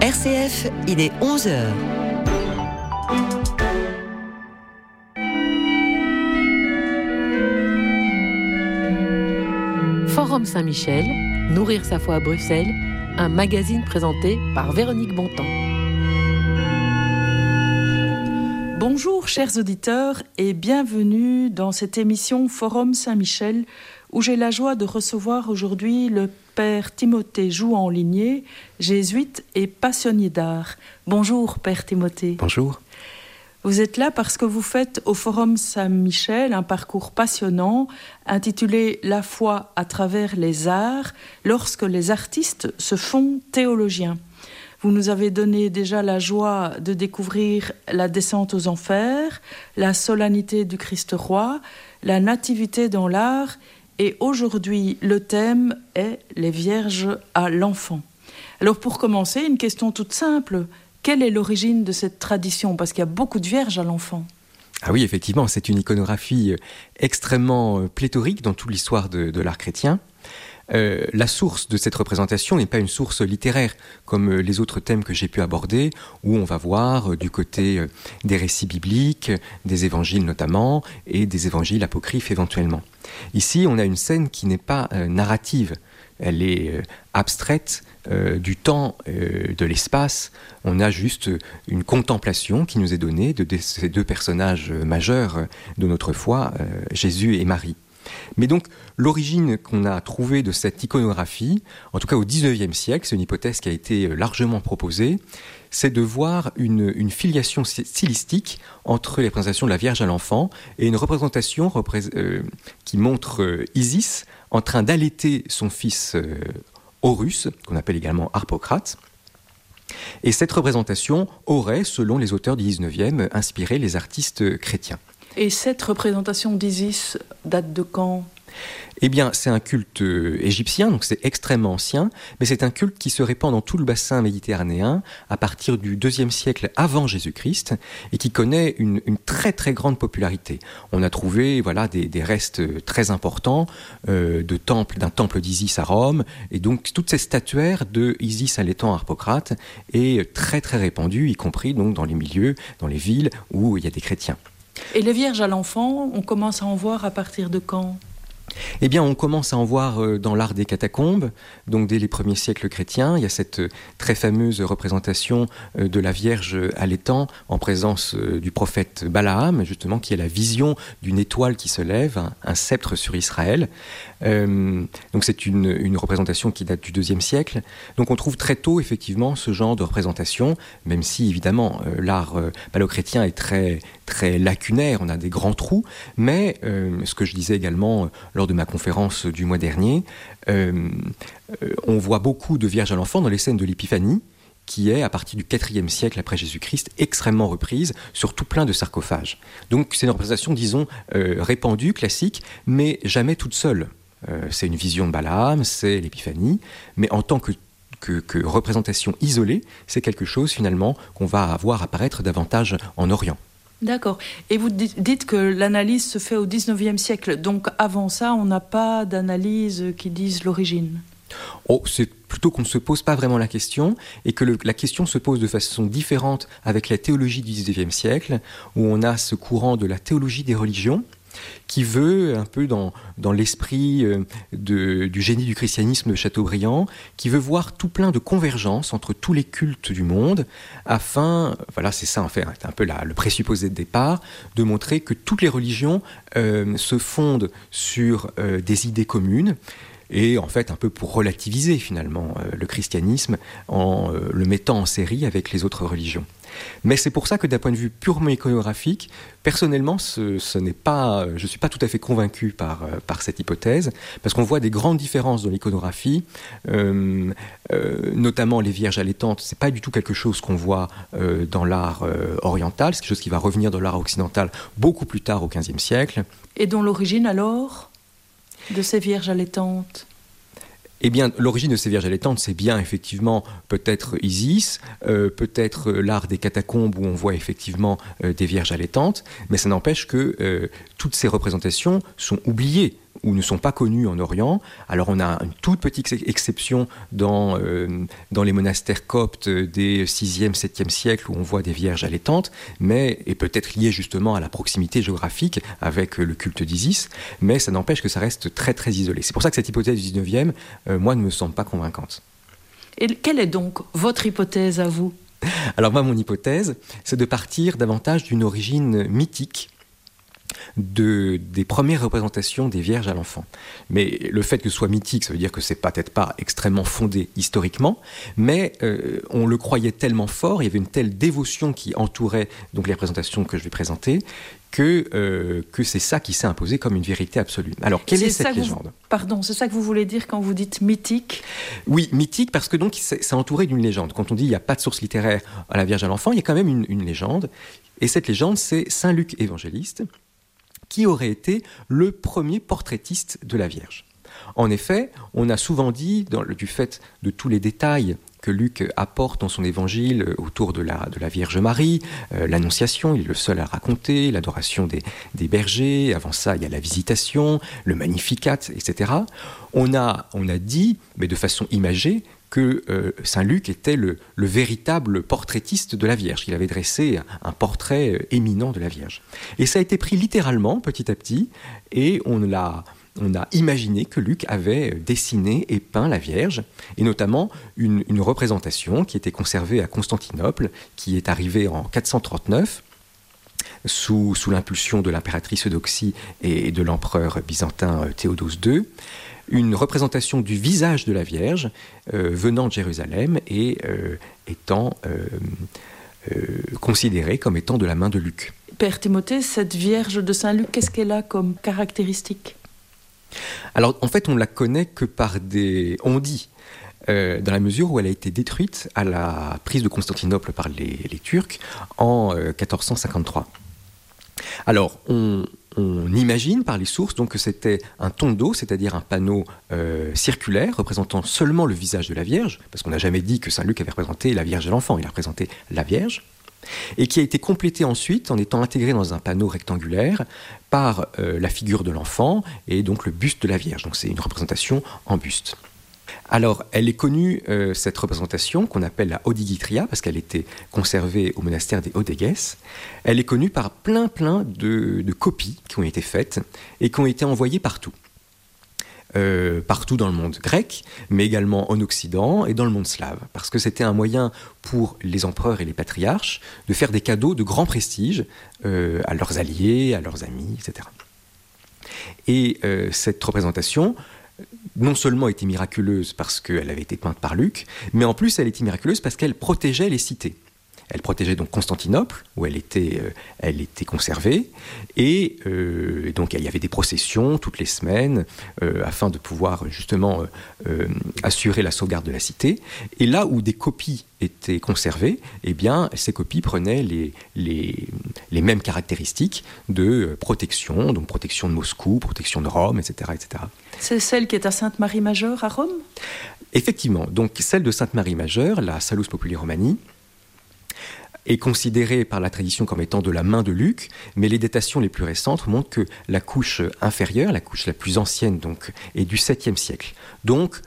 RCF, il est 11h. Forum Saint-Michel, Nourrir sa foi à Bruxelles, un magazine présenté par Véronique Bontemps. Bonjour chers auditeurs et bienvenue dans cette émission Forum Saint-Michel où j'ai la joie de recevoir aujourd'hui le Père Timothée Jouan-Ligné, jésuite et passionné d'art. Bonjour Père Timothée. Bonjour. Vous êtes là parce que vous faites au Forum Saint-Michel un parcours passionnant intitulé « La foi à travers les arts » lorsque les artistes se font théologiens. Vous nous avez donné déjà la joie de découvrir la descente aux enfers, la solennité du Christ roi, la nativité dans l'art, et aujourd'hui le thème est les vierges à l'enfant. Alors pour commencer, une question toute simple. Quelle est l'origine de cette tradition ? Parce qu'il y a beaucoup de vierges à l'enfant. Ah oui, effectivement, c'est une iconographie extrêmement pléthorique dans toute l'histoire de l'art chrétien. La source de cette représentation n'est pas une source littéraire comme les autres thèmes que j'ai pu aborder, où on va voir du côté des récits bibliques, des évangiles notamment, et des évangiles apocryphes éventuellement. Ici, on a une scène qui n'est pas narrative, elle est abstraite du temps, de l'espace. On a juste une contemplation qui nous est donnée de ces deux personnages majeurs de notre foi, Jésus et Marie. Mais donc, l'origine qu'on a trouvée de cette iconographie, en tout cas au XIXe siècle, c'est une hypothèse qui a été largement proposée, c'est de voir une filiation stylistique entre les représentations de la Vierge à l'enfant et une représentation qui montre Isis en train d'allaiter son fils Horus, qu'on appelle également Harpocrate. Et cette représentation aurait, selon les auteurs du XIXe, inspiré les artistes chrétiens. Et cette représentation d'Isis date de quand ? Eh bien, c'est un culte égyptien, donc c'est extrêmement ancien, mais c'est un culte qui se répand dans tout le bassin méditerranéen à partir du IIe siècle avant Jésus-Christ et qui connaît une très très grande popularité. On a trouvé des restes très importants d'un temple d'Isis à Rome, et donc toutes ces statuaires de Isis allaitant Harpocrate est très très répandue, y compris donc dans les milieux, dans les villes où il y a des chrétiens. Et les vierges à l'enfant, on commence à en voir à partir de quand ? Eh bien, on commence à en voir dans l'art des catacombes, donc dès les premiers siècles chrétiens. Il y a cette très fameuse représentation de la Vierge allaitant en présence du prophète Balaam, justement, qui est la vision d'une étoile qui se lève, un sceptre sur Israël. Donc c'est une représentation qui date du IIe siècle. Donc on trouve très tôt, effectivement, ce genre de représentation, même si, évidemment, l'art paleo-chrétien est très, très lacunaire, on a des grands trous, mais ce que je disais également lors de ma conférence du mois dernier, on voit beaucoup de Vierges à l'enfant dans les scènes de l'Épiphanie, qui est, à partir du IVe siècle après Jésus-Christ, extrêmement reprise sur tout plein de sarcophages. Donc c'est une représentation, disons, répandue, classique, mais jamais toute seule. C'est une vision de Balaam, c'est l'Épiphanie, mais en tant que représentation isolée, c'est quelque chose finalement qu'on va voir apparaître davantage en Orient. D'accord. Et vous dites que l'analyse se fait au XIXe siècle. Donc avant ça, on n'a pas d'analyse qui dise l'origine. C'est plutôt qu'on ne se pose pas vraiment la question et que la question se pose de façon différente avec la théologie du XIXe siècle, où on a ce courant de la théologie des religions qui veut, un peu dans l'esprit du génie du christianisme de Chateaubriand, qui veut voir tout plein de convergences entre tous les cultes du monde, afin, c'est ça en fait, c'est un peu le présupposé de départ, de montrer que toutes les religions se fondent sur des idées communes, et en fait un peu pour relativiser finalement le christianisme en le mettant en série avec les autres religions. Mais c'est pour ça que d'un point de vue purement iconographique, personnellement, je ne suis pas tout à fait convaincu par cette hypothèse, parce qu'on voit des grandes différences dans l'iconographie, notamment les Vierges allaitantes. C'est pas du tout quelque chose qu'on voit dans l'art oriental, c'est quelque chose qui va revenir dans l'art occidental beaucoup plus tard au XVe siècle. Et dont l'origine alors de ces Vierges allaitantes ? Eh bien, l'origine de ces Vierges allaitantes, c'est bien effectivement peut-être Isis, peut-être l'art des catacombes où on voit effectivement des Vierges allaitantes, mais ça n'empêche que toutes ces représentations sont oubliées ou ne sont pas connus en Orient. Alors on a une toute petite exception dans les monastères coptes des 6e, 7e siècles où on voit des vierges allaitantes, et peut-être lié justement à la proximité géographique avec le culte d'Isis, mais ça n'empêche que ça reste très très isolé. C'est pour ça que cette hypothèse du 19e, moi, ne me semble pas convaincante. Et quelle est donc votre hypothèse à vous ? Alors moi, mon hypothèse, c'est de partir davantage d'une origine mythique des premières représentations des vierges à l'enfant. Mais le fait que ce soit mythique, ça veut dire que c'est peut-être pas extrêmement fondé historiquement, mais on le croyait tellement fort, il y avait une telle dévotion qui entourait donc les représentations que je vais présenter, que c'est ça qui s'est imposé comme une vérité absolue. Alors, quelle est cette légende ? Pardon, c'est ça que vous voulez dire quand vous dites mythique ? Oui, mythique, parce que donc c'est entouré d'une légende. Quand on dit il n'y a pas de source littéraire à la Vierge à l'enfant, il y a quand même une légende. Et cette légende, c'est Saint Luc évangéliste, qui aurait été le premier portraitiste de la Vierge. En effet, on a souvent dit, du fait de tous les détails que Luc apporte dans son évangile autour de la Vierge Marie, l'Annonciation, il est le seul à raconter, l'adoration des bergers, avant ça il y a la Visitation, le Magnificat, etc. On a dit, mais de façon imagée, que Saint Luc était le véritable portraitiste de la Vierge. Il avait dressé un portrait éminent de la Vierge. Et ça a été pris littéralement, petit à petit, et on a imaginé que Luc avait dessiné et peint la Vierge, et notamment une représentation qui était conservée à Constantinople, qui est arrivée en 439, sous l'impulsion de l'impératrice Eudoxie et de l'empereur byzantin Théodose II, une représentation du visage de la Vierge venant de Jérusalem et étant considérée comme étant de la main de Luc. Père Timothée, cette Vierge de Saint-Luc, qu'est-ce qu'elle a comme caractéristique ? Alors, en fait, on ne la connaît que par on dit, dans la mesure où elle a été détruite à la prise de Constantinople par les Turcs en 1453. Alors, on imagine par les sources donc, que c'était un tondo, c'est-à-dire un panneau circulaire représentant seulement le visage de la Vierge, parce qu'on n'a jamais dit que Saint Luc avait représenté la Vierge et l'enfant, il a représenté la Vierge, et qui a été complété ensuite en étant intégré dans un panneau rectangulaire par la figure de l'enfant et donc le buste de la Vierge. Donc c'est une représentation en buste. Alors, elle est connue, cette représentation, qu'on appelle la Odigitria, parce qu'elle était conservée au monastère des Odeges. Elle est connue par plein de copies qui ont été faites et qui ont été envoyées partout. Partout dans le monde grec, mais également en Occident et dans le monde slave, parce que c'était un moyen pour les empereurs et les patriarches de faire des cadeaux de grand prestige à leurs alliés, à leurs amis, etc. Et cette représentation, non seulement était miraculeuse parce qu'elle avait été peinte par Luc, mais en plus elle était miraculeuse parce qu'elle protégeait les cités. Elle protégeait donc Constantinople, où elle était conservée, et donc il y avait des processions toutes les semaines afin de pouvoir justement assurer la sauvegarde de la cité. Et là où des copies étaient conservées, eh bien, ces copies prenaient les mêmes caractéristiques de protection, donc protection de Moscou, protection de Rome, etc. etc. C'est celle qui est à Sainte-Marie-Majeure à Rome ? Effectivement, donc celle de Sainte-Marie-Majeure, la Salus Populi Romani, est considérée par la tradition comme étant de la main de Luc, mais les datations les plus récentes montrent que la couche inférieure, la couche la plus ancienne, donc, est du 7e siècle. Donc,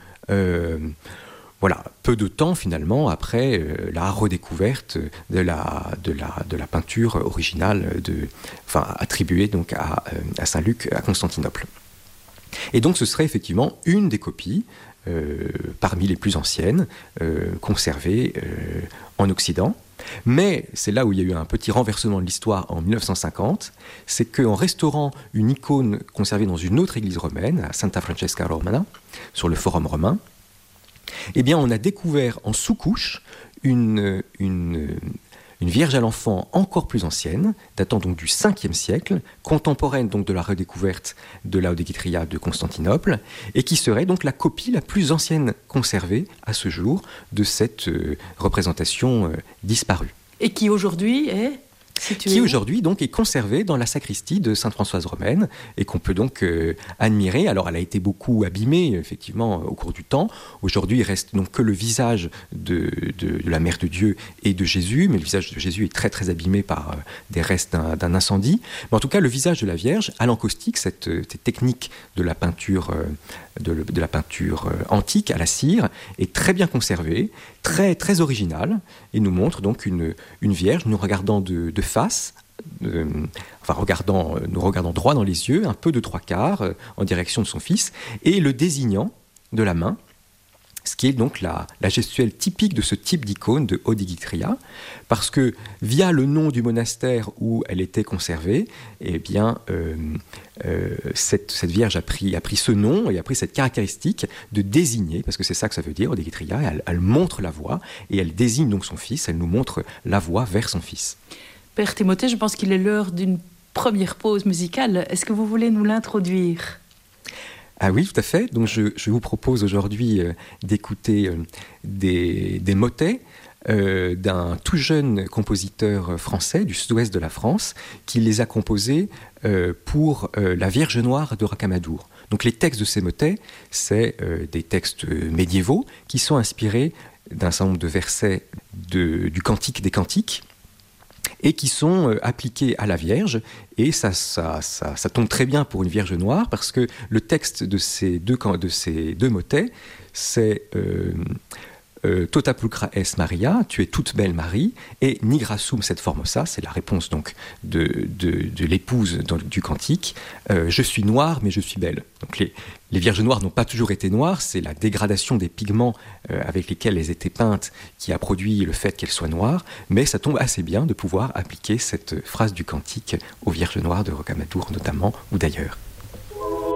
voilà, peu de temps finalement après la redécouverte de la peinture originale, attribuée donc à Saint Luc à Constantinople. Et donc ce serait effectivement une des copies parmi les plus anciennes conservées en Occident. Mais c'est là où il y a eu un petit renversement de l'histoire en 1950, c'est qu'en restaurant une icône conservée dans une autre église romaine, à Santa Francesca Romana, sur le Forum romain, eh bien on a découvert en sous-couche une Vierge à l'enfant encore plus ancienne, datant donc du 5e siècle, contemporaine donc de la redécouverte de la Odigitria de Constantinople, et qui serait donc la copie la plus ancienne conservée à ce jour de cette représentation disparue. Et qui aujourd'hui est qui aujourd'hui donc est conservée dans la sacristie de Sainte-Françoise Romaine et qu'on peut donc admirer. Alors elle a été beaucoup abîmée effectivement au cours du temps. Aujourd'hui il reste donc que le visage de la Mère de Dieu et de Jésus, mais le visage de Jésus est très très abîmé par des restes d'un incendie. Mais en tout cas le visage de la Vierge à l'encaustique, cette technique de la peinture de la peinture antique à la cire est très bien conservée, très très originale, et nous montre donc une Vierge nous regardant de face, nous regardant droit dans les yeux, un peu de trois quarts en direction de son fils, et le désignant de la main, ce qui est donc la gestuelle typique de ce type d'icône de Odigitria, parce que via le nom du monastère où elle était conservée, eh bien, cette Vierge a pris ce nom et a pris cette caractéristique de désigner, parce que c'est ça que ça veut dire, Odigitria, elle montre la voie, et elle désigne donc son fils, elle nous montre la voie vers son fils. Père Timothée, je pense qu'il est l'heure d'une première pause musicale. Est-ce que vous voulez nous l'introduire ? Ah oui, tout à fait. Donc je vous propose aujourd'hui d'écouter des motets d'un tout jeune compositeur français du sud-ouest de la France qui les a composés pour la Vierge Noire de Rocamadour. Donc les textes de ces motets, c'est des textes médiévaux qui sont inspirés d'un certain nombre de versets du Cantique des Cantiques, et qui sont appliqués à la Vierge, et ça tombe très bien pour une Vierge Noire, parce que le texte de ces deux motets, c'est Tota pulcra es Maria, tu es toute belle Marie, et Nigra sum sed formosa, c'est la réponse donc de l'épouse du cantique, je suis noire mais je suis belle. Donc les Vierges noires n'ont pas toujours été noires, c'est la dégradation des pigments avec lesquels elles étaient peintes qui a produit le fait qu'elles soient noires, mais ça tombe assez bien de pouvoir appliquer cette phrase du cantique aux Vierges noires de Rocamadour notamment, ou d'ailleurs.